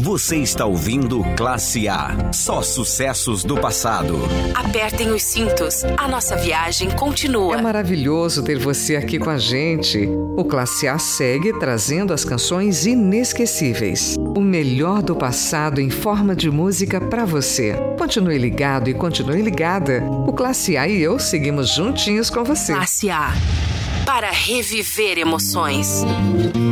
Você está ouvindo Classe A. Só sucessos do passado. Apertem os cintos. A nossa viagem continua. É maravilhoso ter você aqui com a gente. O Classe A segue trazendo as canções inesquecíveis. O melhor do passado em forma de música para você. Continue ligado e continue ligada. O Classe A e eu seguimos juntinhos com você. Classe A. Para reviver emoções.